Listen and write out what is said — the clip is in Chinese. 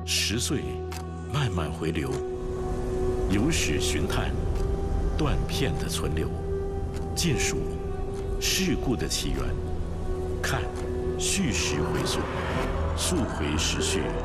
10岁，慢慢回流，有史寻探，断片的存留，尽数事故的起源，看叙事回溯，溯回时序。